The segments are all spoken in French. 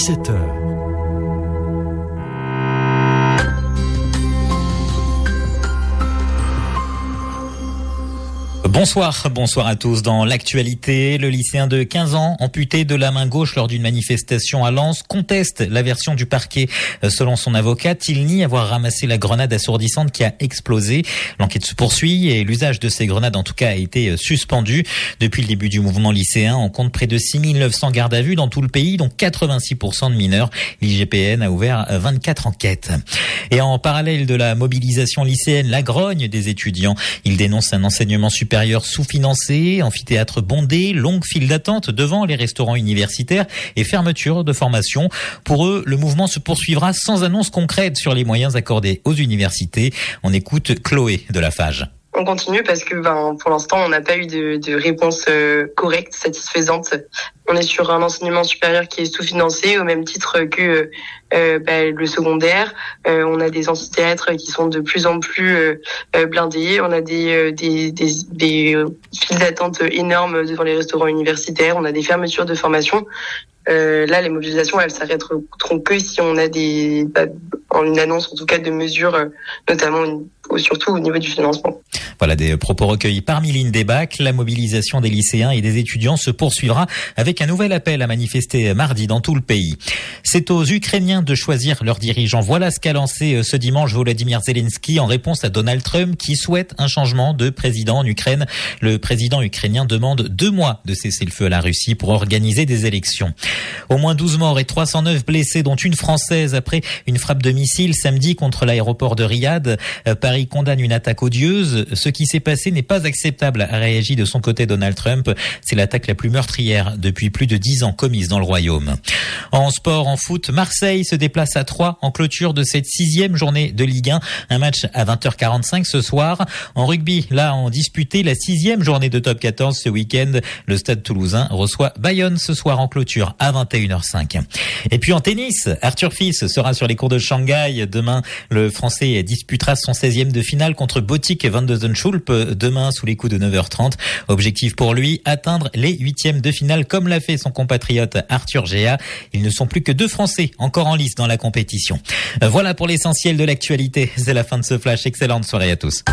17h. Bonsoir à tous. Dans l'actualité, le lycéen de 15 ans, amputé de la main gauche lors d'une manifestation à Lens, conteste la version du parquet. Selon son avocate, il nie avoir ramassé la grenade assourdissante qui a explosé. L'enquête se poursuit et l'usage de ces grenades, en tout cas, a été suspendu. Depuis le début du mouvement lycéen, on compte près de 6900 gardes à vue dans tout le pays, dont 86% de mineurs. L'IGPN a ouvert 24 enquêtes. Et en parallèle de la mobilisation lycéenne, la grogne des étudiants. Ils dénoncent un enseignement supérieur sous-financé, amphithéâtre bondé, longue file d'attente devant les restaurants universitaires et fermeture de formation. Pour eux, le mouvement se poursuivra sans annonce concrète sur les moyens accordés aux universités. On écoute Chloé de la FAGE. On continue parce que pour l'instant, on n'a pas eu de réponse correcte, satisfaisante. On est sur un enseignement supérieur qui est sous-financé au même titre que le secondaire. On a des amphithéâtres qui sont de plus en plus blindés. On a des files d'attente énormes devant les restaurants universitaires. On a des fermetures de formation. Là, les mobilisations, elles s'arrêteront que si on a une annonce, en tout cas, de mesures, notamment surtout au niveau du financement. Voilà des propos recueillis par Mylène Debac. La mobilisation des lycéens et des étudiants se poursuivra avec un nouvel appel à manifester mardi dans tout le pays. C'est aux Ukrainiens de choisir leurs dirigeants. Voilà ce qu'a lancé ce dimanche Volodymyr Zelensky en réponse à Donald Trump qui souhaite un changement de président en Ukraine. Le président ukrainien demande 2 mois de cessez-le-feu à la Russie pour organiser des élections. Au moins 12 morts et 309 blessés, dont une Française après une frappe de missile samedi contre l'aéroport de Riyad. Paris condamne une attaque odieuse. Ce qui s'est passé n'est pas acceptable, a réagi de son côté Donald Trump. C'est l'attaque la plus meurtrière depuis plus de 10 ans commise dans le royaume. En sport, en foot, Marseille se déplace à Troyes en clôture de cette 6e journée de Ligue 1. Un match à 20h45 ce soir. En rugby, là, on disputait la 6e journée de Top 14 ce week-end. Le Stade Toulousain reçoit Bayonne ce soir en clôture à 21h05. Et puis en tennis, Arthur Fils sera sur les cours de Shanghai. Demain, le Français disputera son 16e de finale contre Botic et Van de Zandschulp demain sous les coups de 9h30. Objectif pour lui, atteindre les 8e de finale comme l'a fait son compatriote Arthur Géa. Ils ne sont plus que 2 Français encore en lice dans la compétition. Voilà pour l'essentiel de l'actualité. C'est la fin de ce flash. Excellente soirée à tous.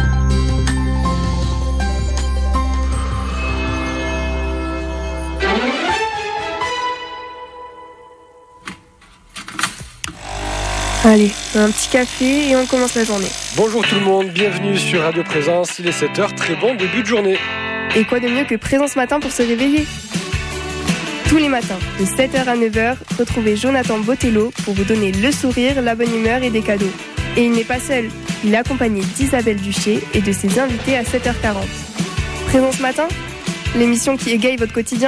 Allez, un petit café et on commence la journée. Bonjour tout le monde, bienvenue sur Radio Présence, il est 7h, très bon début de journée. Et quoi de mieux que Présence Matin pour se réveiller ? Tous les matins, de 7h à 9h, retrouvez Jonathan Botello pour vous donner le sourire, la bonne humeur et des cadeaux. Et il n'est pas seul, il est accompagné d'Isabelle Duché et de ses invités à 7h40. Présence Matin, l'émission qui égaye votre quotidien.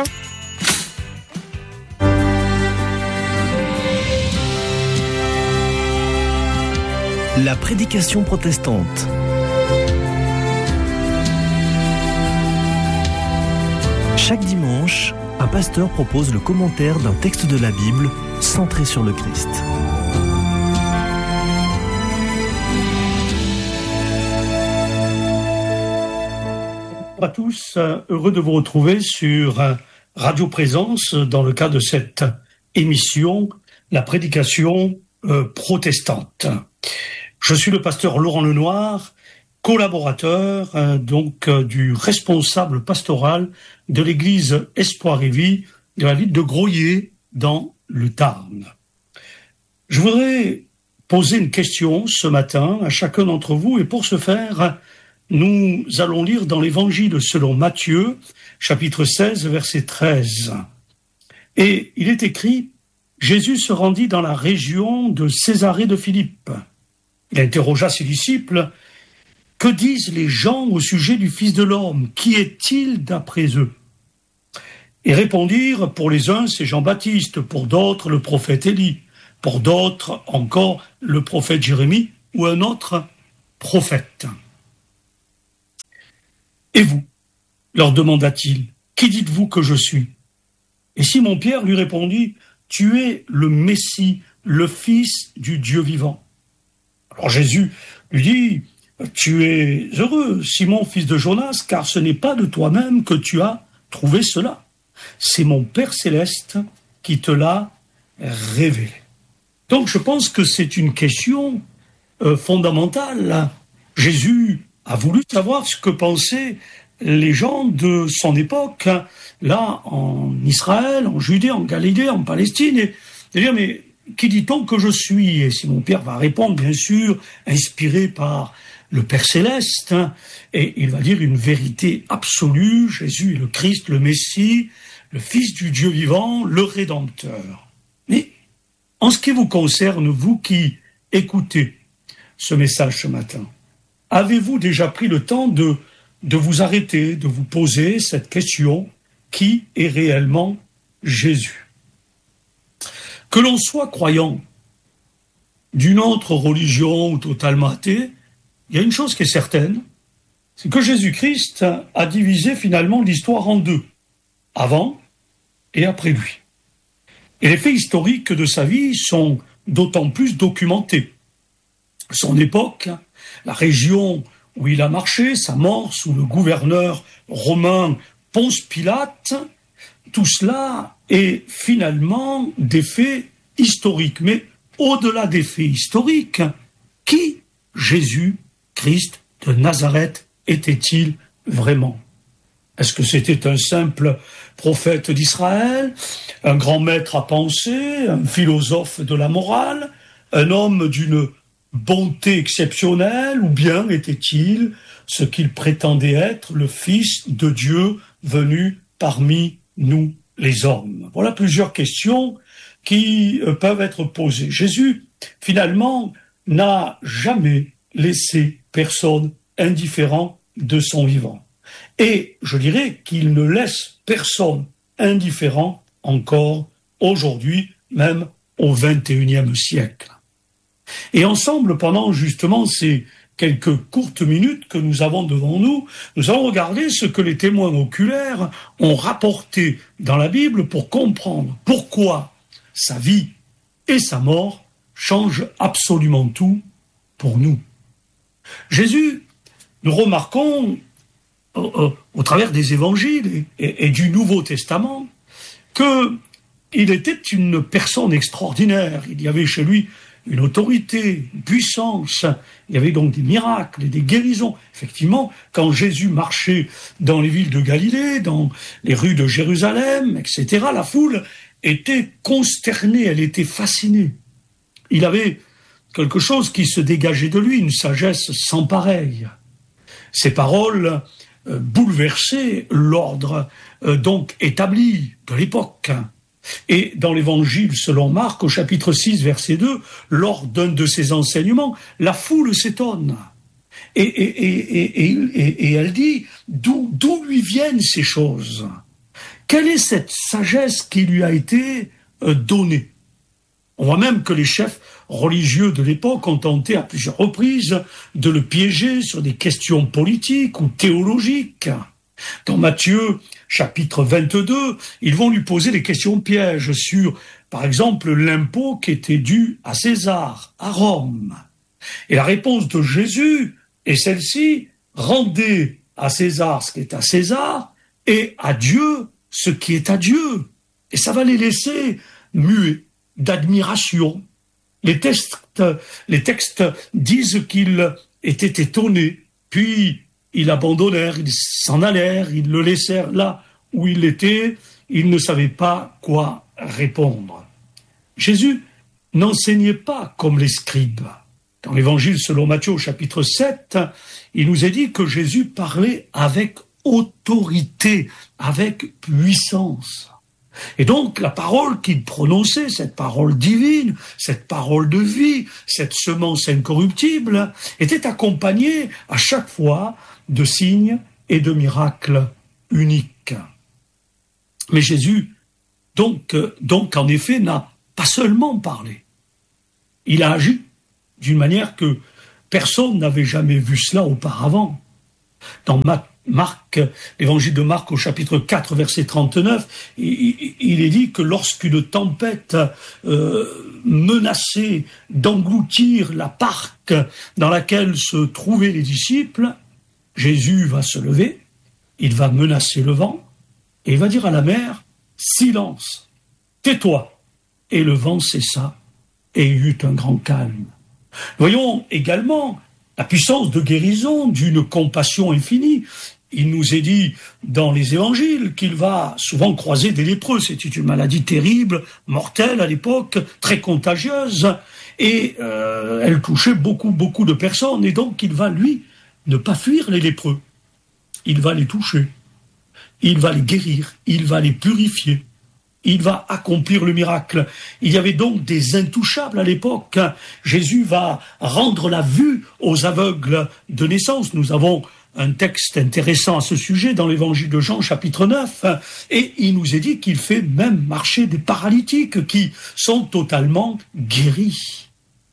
La prédication protestante. Chaque dimanche, un pasteur propose le commentaire d'un texte de la Bible centré sur le Christ. Bonjour à tous, heureux de vous retrouver sur Radio Présence dans le cadre de cette émission, la prédication protestante. Je suis le pasteur Laurent Lenoir, collaborateur du responsable pastoral de l'église Espoir et Vie de la ville de Groyer dans le Tarn. Je voudrais poser une question ce matin à chacun d'entre vous et pour ce faire, nous allons lire dans l'évangile selon Matthieu, chapitre 16, verset 13. Et il est écrit: Jésus se rendit dans la région de Césarée de Philippe. Il interrogea ses disciples: « Que disent les gens au sujet du Fils de l'homme ? Qui est-il d'après eux ?» Et répondirent: « Pour les uns, c'est Jean-Baptiste, pour d'autres, le prophète Élie, pour d'autres encore, le prophète Jérémie ou un autre prophète. » « Et vous ?» leur demanda-t-il, « qui dites-vous que je suis ?» Et Simon-Pierre lui répondit: « Tu es le Messie, le Fils du Dieu vivant. » Alors Jésus lui dit: « Tu es heureux, Simon, fils de Jonas, car ce n'est pas de toi-même que tu as trouvé cela. C'est mon Père céleste qui te l'a révélé. Donc je pense que c'est une question fondamentale. Jésus a voulu savoir ce que pensaient les gens de son époque, là en Israël, en Judée, en Galilée, en Palestine, et dire mais qui dit-on que je suis? Et Simon Pierre va répondre, bien sûr, inspiré par le Père Céleste, et il va dire une vérité absolue, Jésus est le Christ, le Messie, le Fils du Dieu vivant, le Rédempteur. Mais en ce qui vous concerne, vous qui écoutez ce message ce matin, avez-vous déjà pris le temps de vous arrêter, de vous poser cette question, qui est réellement Jésus? Que l'on soit croyant d'une autre religion ou totalement athée, il y a une chose qui est certaine, c'est que Jésus-Christ a divisé finalement l'histoire en deux, avant et après lui. Et les faits historiques de sa vie sont d'autant plus documentés. Son époque, la région où il a marché, sa mort sous le gouverneur romain Ponce Pilate, tout cela est finalement des faits historiques. Mais au-delà des faits historiques, qui Jésus-Christ de Nazareth était-il vraiment? Est-ce que c'était un simple prophète d'Israël, un grand maître à penser, un philosophe de la morale, un homme d'une bonté exceptionnelle, ou bien était-il ce qu'il prétendait être, le Fils de Dieu venu parmi nous les hommes? Voilà plusieurs questions qui peuvent être posées. Jésus, finalement, n'a jamais laissé personne indifférent de son vivant. Et je dirais qu'il ne laisse personne indifférent encore aujourd'hui, même au XXIe siècle. Et ensemble, pendant justement ces quelques courtes minutes que nous avons devant nous, nous allons regarder ce que les témoins oculaires ont rapporté dans la Bible pour comprendre pourquoi sa vie et sa mort changent absolument tout pour nous. Jésus, nous remarquons au travers des évangiles et du Nouveau Testament qu'il était une personne extraordinaire. Il y avait chez lui une autorité, une puissance, il y avait donc des miracles et des guérisons. Effectivement, quand Jésus marchait dans les villes de Galilée, dans les rues de Jérusalem, etc., la foule était consternée, elle était fascinée. Il avait quelque chose qui se dégageait de lui, une sagesse sans pareille. Ses paroles bouleversaient l'ordre donc établi de l'époque. Et dans l'évangile selon Marc, au chapitre 6, verset 2, lors d'un de ses enseignements, la foule s'étonne. Et elle dit, d'où lui viennent ces choses? Quelle est cette sagesse qui lui a été donnée? On voit même que les chefs religieux de l'époque ont tenté à plusieurs reprises de le piéger sur des questions politiques ou théologiques. Dans Matthieu, chapitre 22, ils vont lui poser des questions pièges sur, par exemple, l'impôt qui était dû à César, à Rome. Et la réponse de Jésus est celle-ci, rendez à César ce qui est à César et à Dieu ce qui est à Dieu. Et ça va les laisser muets d'admiration. Les textes disent qu'ils étaient étonnés, puis ils l'abandonnèrent, ils s'en allèrent, ils le laissèrent là où il était, ils ne savaient pas quoi répondre. Jésus n'enseignait pas comme les scribes. Dans l'évangile selon Matthieu au chapitre 7, il nous est dit que Jésus parlait avec autorité, avec puissance. Et donc la parole qu'il prononçait, cette parole divine, cette parole de vie, cette semence incorruptible, était accompagnée à chaque fois de signes et de miracles uniques. Mais Jésus, donc en effet, n'a pas seulement parlé. Il a agi d'une manière que personne n'avait jamais vu cela auparavant. Dans Marc, l'évangile de Marc au chapitre 4, verset 39, il est dit que lorsqu'une tempête menaçait d'engloutir la barque dans laquelle se trouvaient les disciples, Jésus va se lever, il va menacer le vent, et il va dire à la mer, « Silence, tais-toi !» et le vent cessa, et il y eut un grand calme. Voyons également la puissance de guérison d'une compassion infinie. Il nous est dit dans les évangiles qu'il va souvent croiser des lépreux. C'était une maladie terrible, mortelle à l'époque, très contagieuse, et elle touchait beaucoup de personnes. Et donc il va, lui, ne pas fuir les lépreux. Il va les toucher, il va les guérir, il va les purifier. Il va accomplir le miracle. Il y avait donc des intouchables à l'époque. Jésus va rendre la vue aux aveugles de naissance. Nous avons un texte intéressant à ce sujet dans l'évangile de Jean, chapitre 9. Et il nous est dit qu'il fait même marcher des paralytiques qui sont totalement guéris.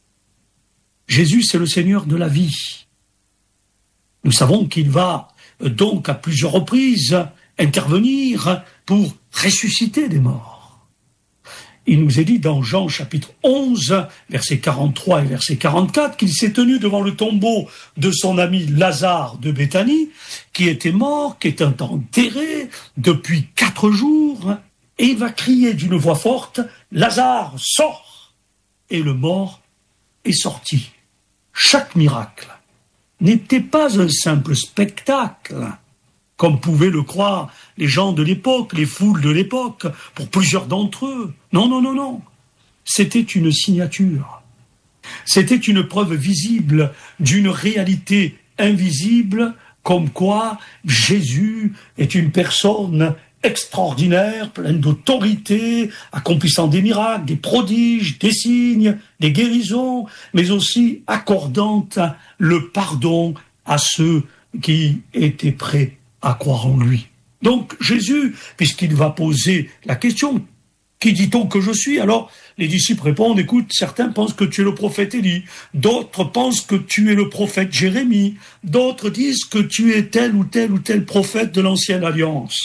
Jésus, c'est le Seigneur de la vie. Nous savons qu'il va donc à plusieurs reprises intervenir pour ressusciter des morts. Il nous est dit dans Jean chapitre 11, versets 43 et verset 44, qu'il s'est tenu devant le tombeau de son ami Lazare de Béthanie, qui était mort, qui était enterré depuis 4 jours, et il va crier d'une voix forte, « Lazare, sors !» Et le mort est sorti. Chaque miracle n'était pas un simple spectacle, comme pouvaient le croire les gens de l'époque, les foules de l'époque, pour plusieurs d'entre eux. Non. C'était une signature. C'était une preuve visible d'une réalité invisible, comme quoi Jésus est une personne extraordinaire, pleine d'autorité, accomplissant des miracles, des prodiges, des signes, des guérisons, mais aussi accordant le pardon à ceux qui étaient prêts à croire en lui. Donc Jésus, puisqu'il va poser la question, qui dit-on que je suis? Alors les disciples répondent, écoute, certains pensent que tu es le prophète Élie, d'autres pensent que tu es le prophète Jérémie, d'autres disent que tu es tel ou tel prophète de l'ancienne alliance.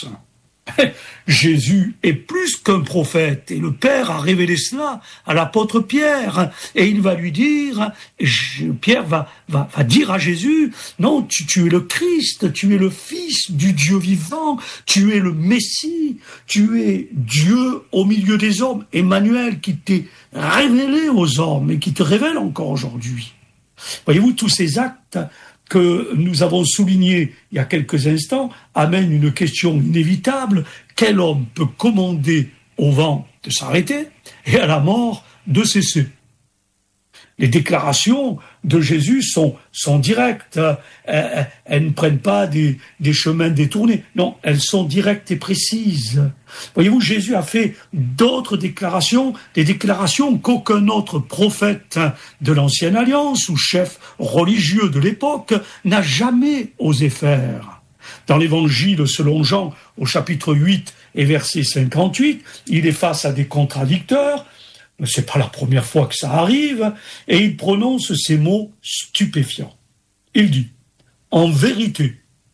Jésus est plus qu'un prophète, et le Père a révélé cela à l'apôtre Pierre, et il va lui dire, Pierre va dire à Jésus, non, tu es le Christ, tu es le Fils du Dieu vivant, tu es le Messie, tu es Dieu au milieu des hommes, Emmanuel, qui t'est révélé aux hommes, et qui te révèle encore aujourd'hui. Voyez-vous, tous ces actes que nous avons souligné il y a quelques instants, amène une question inévitable. Quel homme peut commander au vent de s'arrêter et à la mort de cesser? Les déclarations de Jésus sont directes. Elles ne prennent pas des chemins détournés. Non, elles sont directes et précises. Voyez-vous, Jésus a fait d'autres déclarations, des déclarations qu'aucun autre prophète de l'Ancienne Alliance ou chef religieux de l'époque n'a jamais osé faire. Dans l'Évangile selon Jean, au chapitre 8 et verset 58, il est face à des contradicteurs. Mais c'est pas la première fois que ça arrive, et il prononce ces mots stupéfiants. Il dit, en vérité,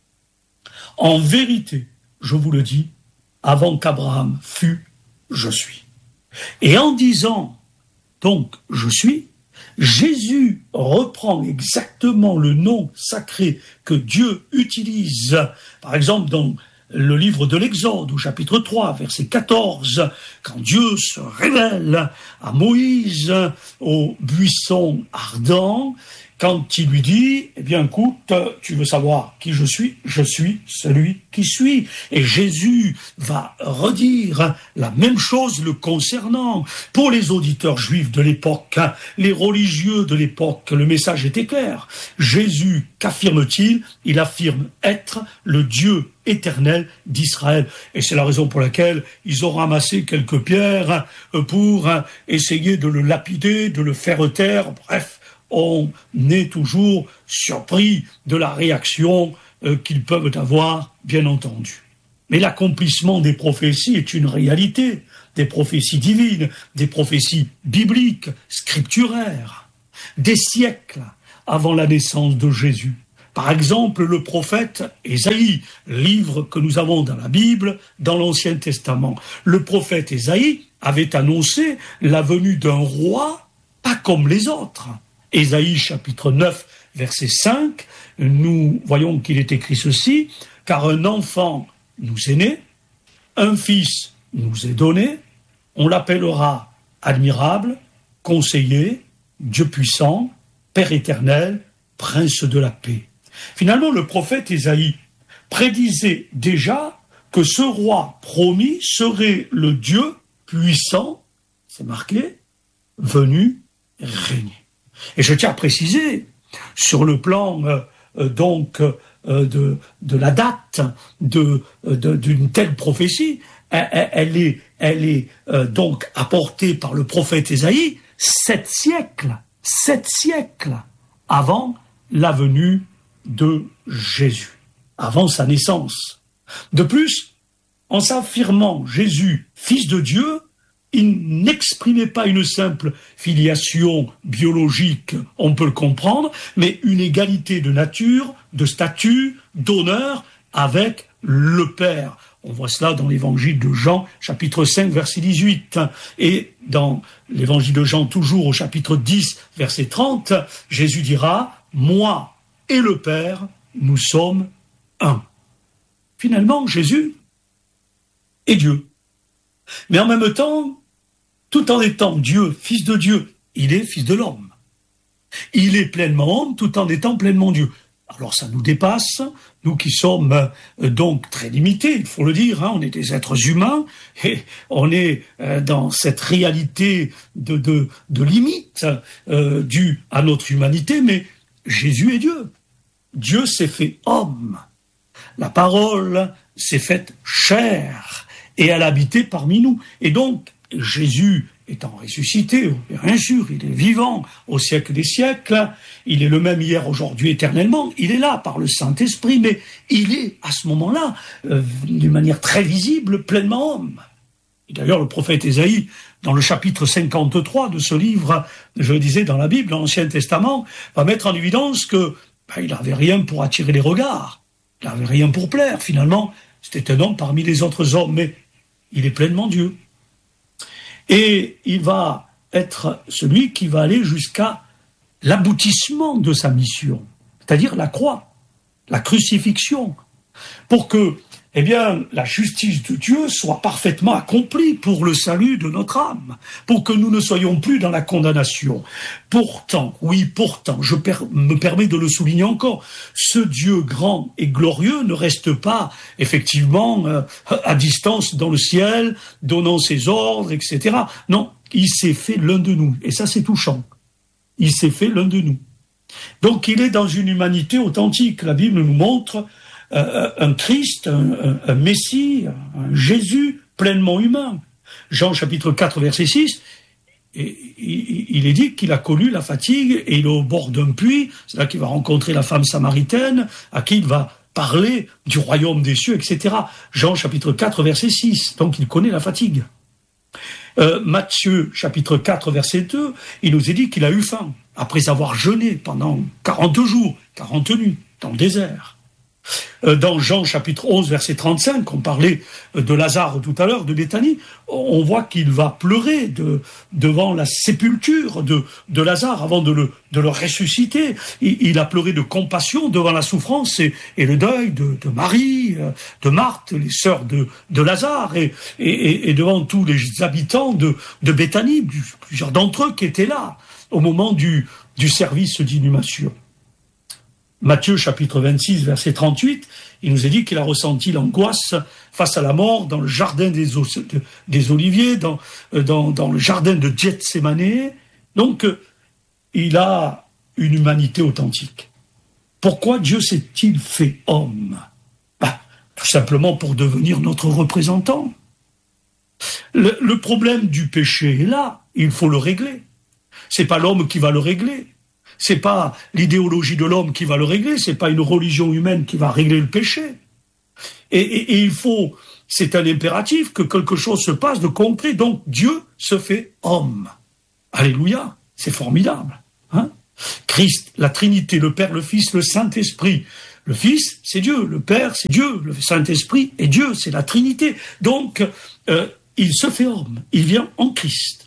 je vous le dis, avant qu'Abraham fût, je suis. Et en disant, donc, je suis, Jésus reprend exactement le nom sacré que Dieu utilise, par exemple dans le livre de l'Exode, au chapitre 3, verset 14, quand Dieu se révèle à Moïse au buisson ardent, quand il lui dit, eh bien écoute, tu veux savoir qui je suis celui qui suis. Et Jésus va redire la même chose le concernant. Pour les auditeurs juifs de l'époque, les religieux de l'époque, le message était clair. Jésus, qu'affirme-t-il? Il affirme être le Dieu éternel d'Israël. Et c'est la raison pour laquelle ils ont ramassé quelques pierres pour essayer de le lapider, de le faire taire, bref. On est toujours surpris de la réaction qu'ils peuvent avoir, bien entendu. Mais l'accomplissement des prophéties est une réalité, des prophéties divines, des prophéties bibliques, scripturaires, des siècles avant la naissance de Jésus. Par exemple, le prophète Ésaïe, livre que nous avons dans la Bible, dans l'Ancien Testament. Le prophète Ésaïe avait annoncé la venue d'un roi pas comme les autres. Ésaïe chapitre 9, verset 5, nous voyons qu'il est écrit ceci, « Car un enfant nous est né, un fils nous est donné, on l'appellera admirable, conseiller, Dieu puissant, Père éternel, prince de la paix. Finalement, le prophète Ésaïe prédisait déjà que ce roi promis serait le Dieu puissant, c'est marqué, venu régner. Et je tiens à préciser, sur le plan de la date d'une telle prophétie, elle est donc apportée par le prophète Ésaïe 7 siècles avant la venue de Jésus, avant sa naissance. De plus, en s'affirmant Jésus, fils de Dieu, il n'exprimait pas une simple filiation biologique, on peut le comprendre, mais une égalité de nature, de statut, d'honneur avec le Père. On voit cela dans l'évangile de Jean, chapitre 5, verset 18. Et dans l'évangile de Jean, toujours au chapitre 10, verset 30, Jésus dira « Moi et le Père, nous sommes un ». Finalement, Jésus est Dieu. Mais en même temps, tout en étant Dieu, fils de Dieu, il est fils de l'homme. Il est pleinement homme tout en étant pleinement Dieu. Alors ça nous dépasse, nous qui sommes donc très limités, il faut le dire, on est des êtres humains et on est dans cette réalité de limite due à notre humanité, mais Jésus est Dieu. Dieu s'est fait homme. La parole s'est faite chair et elle a habité parmi nous. Et donc, Jésus étant ressuscité, bien sûr, il est vivant au siècle des siècles, il est le même hier, aujourd'hui, éternellement, il est là par le Saint-Esprit, mais il est à ce moment-là, d'une manière très visible, pleinement homme. Et d'ailleurs, le prophète Ésaïe, dans le chapitre 53 de ce livre, je le disais dans la Bible, dans l'Ancien Testament, va mettre en évidence que il n'avait rien pour attirer les regards, il n'avait rien pour plaire, finalement, c'était un homme parmi les autres hommes, mais il est pleinement Dieu. Et il va être celui qui va aller jusqu'à l'aboutissement de sa mission, c'est-à-dire la croix, la crucifixion, pour que, la justice de Dieu soit parfaitement accomplie pour le salut de notre âme, pour que nous ne soyons plus dans la condamnation. Pourtant, je me permets de le souligner encore, ce Dieu grand et glorieux ne reste pas, effectivement, à distance dans le ciel, donnant ses ordres, etc. Non, il s'est fait l'un de nous, et ça c'est touchant. Il s'est fait l'un de nous. Donc il est dans une humanité authentique. La Bible nous montre un Christ, un Messie, un Jésus pleinement humain. Jean chapitre 4 verset 6, il est dit qu'il a connu la fatigue et il est au bord d'un puits, c'est là qu'il va rencontrer la femme samaritaine à qui il va parler du royaume des cieux, etc. Jean chapitre 4 verset 6, donc il connaît la fatigue. Matthieu chapitre 4 verset 2, il nous est dit qu'il a eu faim après avoir jeûné pendant 40 jours, 40 nuits dans le désert. Dans Jean chapitre 11 verset 35, on parlait de Lazare tout à l'heure, de Béthanie, on voit qu'il va pleurer devant la sépulture de Lazare avant de le ressusciter. Il a pleuré de compassion devant la souffrance et le deuil de Marie, de Marthe, les sœurs de Lazare et devant tous les habitants de Béthanie, plusieurs d'entre eux qui étaient là au moment du service d'inhumation. Matthieu chapitre 26 verset 38, il nous est dit qu'il a ressenti l'angoisse face à la mort dans le jardin des Oliviers, dans le jardin de Gethsémanée. Donc, il a une humanité authentique. Pourquoi Dieu s'est-il fait homme ? Tout simplement pour devenir notre représentant. Le problème du péché est là, il faut le régler. C'est pas l'homme qui va le régler. C'est pas l'idéologie de l'homme qui va le régler, c'est pas une religion humaine qui va régler le péché. Et il faut, c'est un impératif que quelque chose se passe de concret. Donc Dieu se fait homme. Alléluia, c'est formidable. Christ, la Trinité, le Père, le Fils, le Saint-Esprit. Le Fils, c'est Dieu, le Père, c'est Dieu, le Saint-Esprit est Dieu, c'est la Trinité. Donc, il se fait homme, il vient en Christ.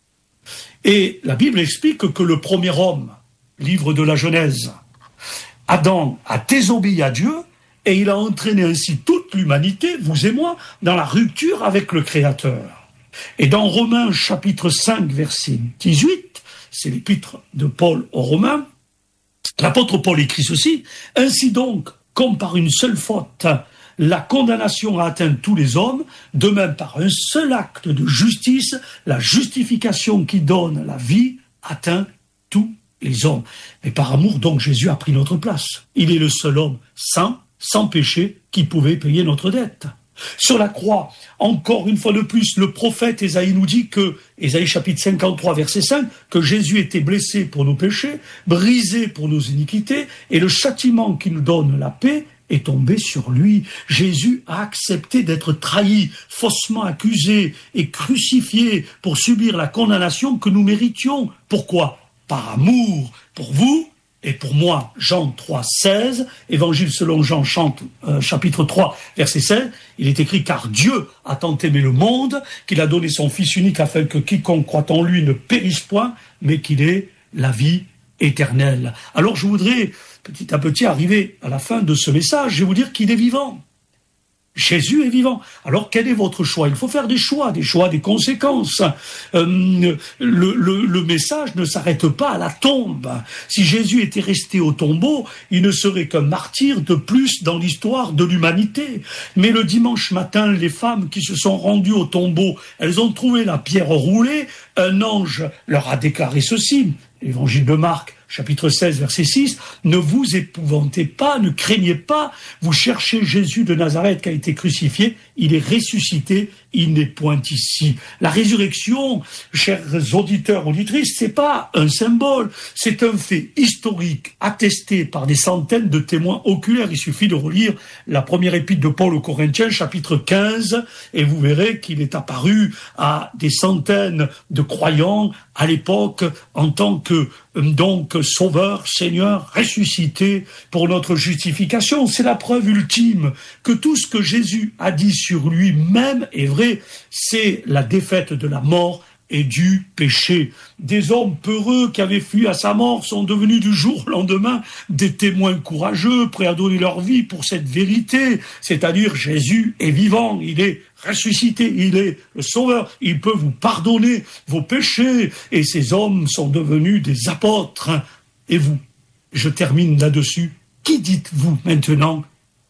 Et la Bible explique que le premier homme, livre de la Genèse, Adam a désobéi à Dieu et il a entraîné ainsi toute l'humanité, vous et moi, dans la rupture avec le Créateur. Et dans Romains chapitre 5, verset 18, c'est l'épître de Paul aux Romains, l'apôtre Paul écrit ceci: « Ainsi donc, comme par une seule faute, la condamnation a atteint tous les hommes, de même par un seul acte de justice, la justification qui donne la vie atteint tous les hommes. » Mais par amour, donc, Jésus a pris notre place. Il est le seul homme saint, sans péché, qui pouvait payer notre dette. Sur la croix, encore une fois de plus, le prophète Ésaïe nous dit que, Ésaïe chapitre 53, verset 5, que Jésus était blessé pour nos péchés, brisé pour nos iniquités, et le châtiment qui nous donne la paix est tombé sur lui. Jésus a accepté d'être trahi, faussement accusé et crucifié pour subir la condamnation que nous méritions. Pourquoi? Par amour pour vous et pour moi. Jean 3, 16, Évangile selon Jean, chapitre 3, verset 16, il est écrit: « Car Dieu a tant aimé le monde qu'il a donné son Fils unique afin que quiconque croit en lui ne périsse point, mais qu'il ait la vie éternelle. » Alors je voudrais petit à petit arriver à la fin de ce message, je vais vous dire qu'il est vivant. Jésus est vivant. Alors quel est votre choix? Il faut faire des choix, des conséquences. Le message ne s'arrête pas à la tombe. Si Jésus était resté au tombeau, il ne serait qu'un martyr de plus dans l'histoire de l'humanité. Mais le dimanche matin, les femmes qui se sont rendues au tombeau, elles ont trouvé la pierre roulée. Un ange leur a déclaré ceci. Évangile de Marc, chapitre 16, verset 6, « Ne vous épouvantez pas, ne craignez pas, vous cherchez Jésus de Nazareth qui a été crucifié, il est ressuscité, il n'est point ici. » La résurrection, chers auditeurs, auditrices, c'est pas un symbole, c'est un fait historique, attesté par des centaines de témoins oculaires. Il suffit de relire la première épître de Paul aux Corinthiens, chapitre 15, et vous verrez qu'il est apparu à des centaines de croyants à l'époque en tant que Sauveur, Seigneur, ressuscité pour notre justification. C'est la preuve ultime que tout ce que Jésus a dit sur lui-même est vrai. C'est la défaite de la mort et du péché. Des hommes peureux qui avaient fui à sa mort sont devenus du jour au lendemain des témoins courageux, prêts à donner leur vie pour cette vérité. C'est-à-dire, Jésus est vivant, il est ressuscité, il est le Sauveur, il peut vous pardonner vos péchés. Et ces hommes sont devenus des apôtres. Et vous, je termine là-dessus, qui dites-vous maintenant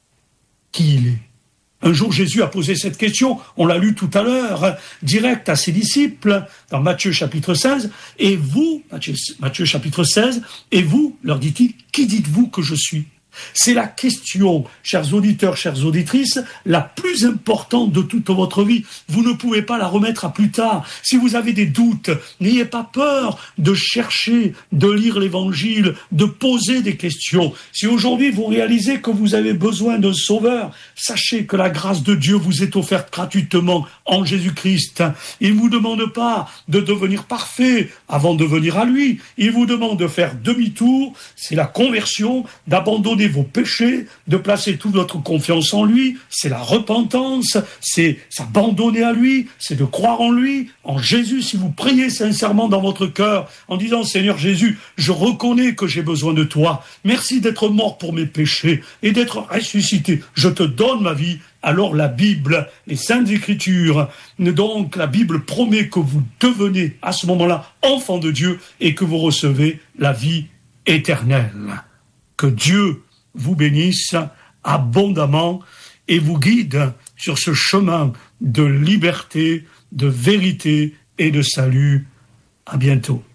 qui il est? Un jour, Jésus a posé cette question, on l'a lu tout à l'heure, direct à ses disciples, dans Matthieu chapitre 16, et vous, Matthieu chapitre 16, et vous, leur dit-il, qui dites-vous que je suis? C'est la question, chers auditeurs, chères auditrices, la plus importante de toute votre vie. Vous ne pouvez pas la remettre à plus tard. Si vous avez des doutes, n'ayez pas peur de chercher, de lire l'Évangile, de poser des questions. Si aujourd'hui vous réalisez que vous avez besoin d'un sauveur, sachez que la grâce de Dieu vous est offerte gratuitement en Jésus-Christ. Il ne vous demande pas de devenir parfait avant de venir à lui. Il vous demande de faire demi-tour. C'est la conversion, d'abandonner vos péchés, de placer toute votre confiance en lui, c'est la repentance, c'est s'abandonner à lui, c'est de croire en lui, en Jésus. Si vous priez sincèrement dans votre cœur, en disant: Seigneur Jésus, je reconnais que j'ai besoin de toi, merci d'être mort pour mes péchés et d'être ressuscité, je te donne ma vie. Alors la Bible, les Saintes Écritures, donc la Bible promet que vous devenez à ce moment-là enfant de Dieu et que vous recevez la vie éternelle. Que Dieu vous bénisse abondamment et vous guide sur ce chemin de liberté, de vérité et de salut. À bientôt.